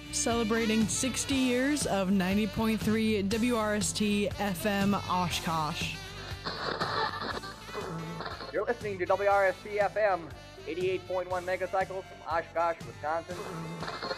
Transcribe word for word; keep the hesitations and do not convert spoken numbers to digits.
celebrating sixty years of ninety point three W R S T F M Oshkosh. You're listening to W R S T F M, eighty-eight point one megacycles from Oshkosh, Wisconsin.